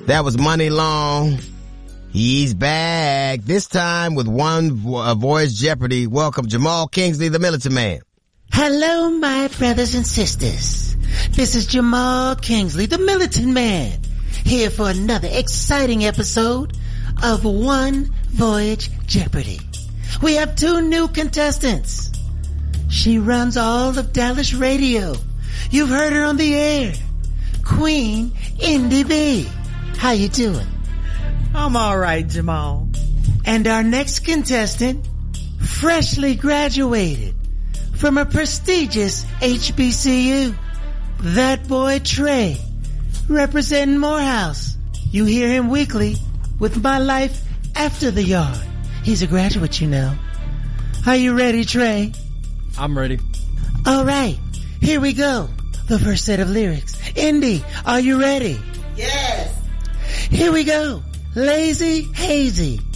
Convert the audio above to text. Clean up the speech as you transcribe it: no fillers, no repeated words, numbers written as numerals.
That was Money Long. He's back. This time with one Voice Jeopardy. Welcome, Jamal Kingsley, the Militant Man. Hello, my brothers and sisters. This is Jamal Kingsley, the Militant Man, here for another exciting episode of One Voyage Jeopardy. We have 2 new contestants. She runs all of Dallas radio. You've heard her on the air. Queen Indy B. How you doing? I'm all right, Jamal. And our next contestant, freshly graduated from a prestigious HBCU, that boy Trey, representing Morehouse. You hear him weekly with My Life After the Yard. He's a graduate, you know. Are you ready, Trey? I'm ready. All right, here we go. The first set of lyrics. Indy, are you ready? Yes. Here we go. Lazy, hazy,